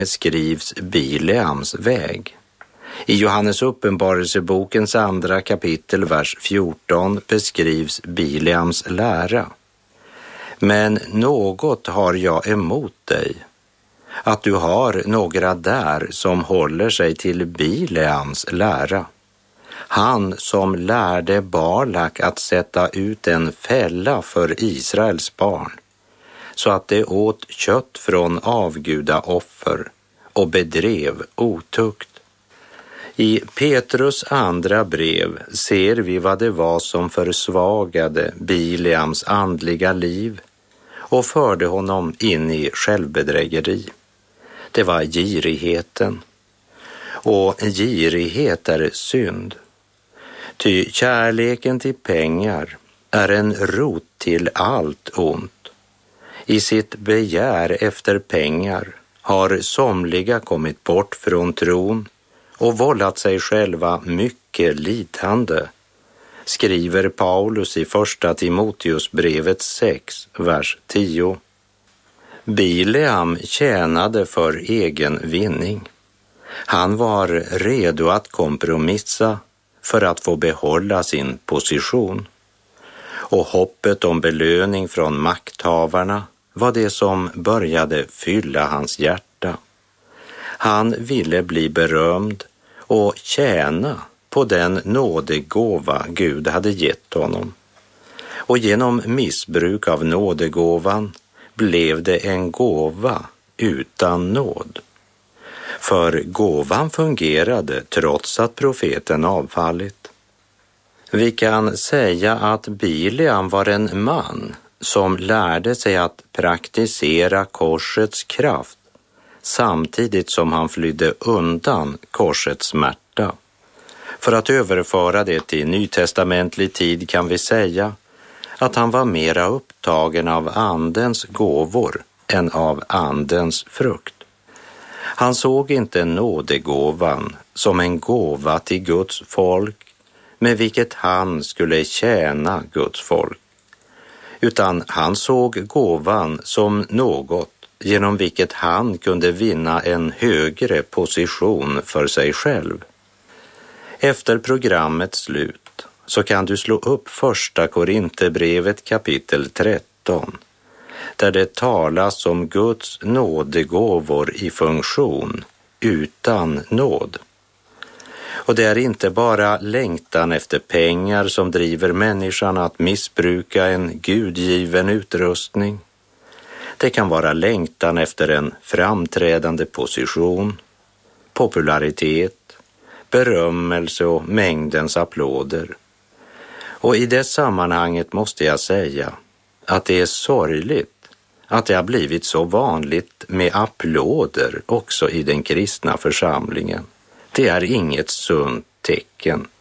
beskrivs Bileams väg. I Johannes uppenbarelsebokens 2 kapitel, vers 14 beskrivs Bileams lära. Men något har jag emot dig, att du har några där som håller sig till Bileams lära. Han som lärde Balak att sätta ut en fälla för Israels barn, så att de åt kött från avgudaoffer och bedrev otukt. I Petrus andra brev ser vi vad det var som försvagade Bileams andliga liv och förde honom in i självbedrägeri. Det var girigheten. Och girighet är synd. Ty kärleken till pengar är en rot till allt ont. I sitt begär efter pengar har somliga kommit bort från tron och vållat sig själva mycket lidande, skriver Paulus i 1 Timoteusbrevet 6, vers 10. Bileam tjänade för egen vinning. Han var redo att kompromissa för att få behålla sin position. Och hoppet om belöning från makthavarna var det som började fylla hans hjärta. Han ville bli berömd och tjäna på den nådegåva Gud hade gett honom. Och genom missbruk av nådegåvan blev det en gåva utan nåd. För gåvan fungerade trots att profeten avfallit. Vi kan säga att Bileam var en man som lärde sig att praktisera korsets kraft samtidigt som han flydde undan korsets smärta. För att överföra det till nytestamentlig tid kan vi säga att han var mera upptagen av andens gåvor än av andens frukt. Han såg inte nådegåvan som en gåva till Guds folk med vilket han skulle tjäna Guds folk, utan han såg gåvan som något genom vilket han kunde vinna en högre position för sig själv. Efter programmets slut så kan du slå upp 1 Korinthierbrevet kapitel 13, där det talas om Guds nådegåvor i funktion utan nåd. Och det är inte bara längtan efter pengar som driver människan att missbruka en gudgiven utrustning. Det kan vara längtan efter en framträdande position, popularitet, berömmelse och mängdens applåder. Och i det sammanhanget måste jag säga att det är sorgligt att det har blivit så vanligt med applåder också i den kristna församlingen. Det är inget sunt tecken